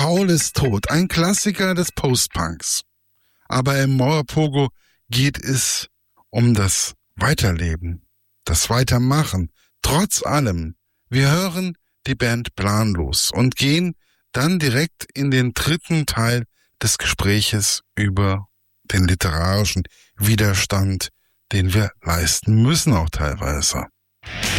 Paul ist tot, ein Klassiker des Postpunks. Aber im Mauerpogo geht es um das Weiterleben, das Weitermachen, trotz allem. Wir hören die Band Planlos und gehen dann direkt in den dritten Teil des Gespräches über den literarischen Widerstand, den wir leisten müssen auch teilweise.